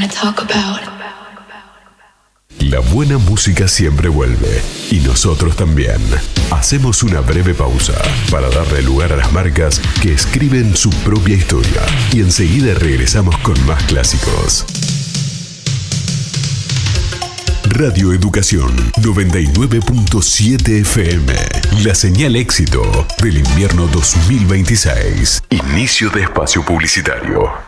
La buena música siempre vuelve, y nosotros también. Hacemos una breve pausa para darle lugar a las marcas que escriben su propia historia, y enseguida regresamos con más clásicos. Radio Educación 99.7 FM. La señal éxito del invierno 2026. Inicio de espacio publicitario.